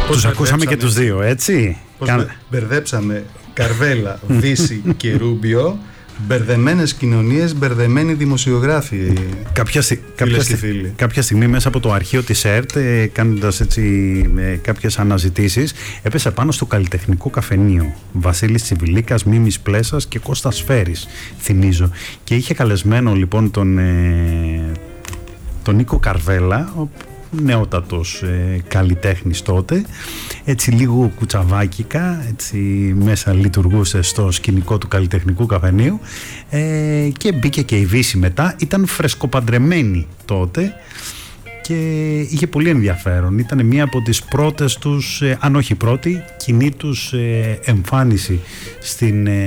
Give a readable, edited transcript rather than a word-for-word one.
Τους ακούσαμε και τους δύο, έτσι. Μπερδέψαμε Καρβέλα, Βύση και Ρούμπιο. Μπερδεμένες κοινωνίες, μπερδεμένοι δημοσιογράφοι. Κάποια στιγμή μέσα από το αρχείο της ΕΡΤ, κάνοντας έτσι κάποιες αναζητήσεις, έπεσε πάνω στο καλλιτεχνικό καφενείο. Βασίλης Τσιβιλίκας, Μίμης Πλέσας και Κώστας Φέρης, θυμίζω. Και είχε καλεσμένο λοιπόν τον Νίκο Καρβέλα, νεότατος καλλιτέχνης τότε, έτσι λίγο κουτσαβάκικα, έτσι μέσα λειτουργούσε στο σκηνικό του καλλιτεχνικού καφενείου, και μπήκε και η Βύση μετά. Ήταν φρεσκοπαντρεμένη τότε και είχε πολύ ενδιαφέρον. Ήταν μία από τις πρώτες τους, αν όχι πρώτη, κοινή τους εμφάνιση στην